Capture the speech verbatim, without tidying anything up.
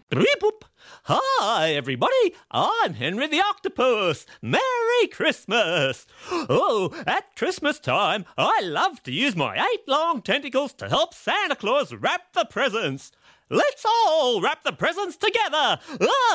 Boop. Hi, everybody. I'm Henry the Octopus. Merry Christmas. Oh, at Christmas time, I love to use my eight long tentacles to help Santa Claus wrap the presents. Let's all wrap the presents together. Ah!